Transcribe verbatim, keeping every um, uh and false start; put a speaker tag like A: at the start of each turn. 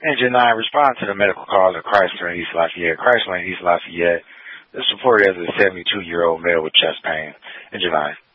A: Engine nine, respond to the medical call of Chrysler in East Lafayette. Chrysler in East Lafayette is reported as a seventy-two-year-old male with chest pain. Engine nine.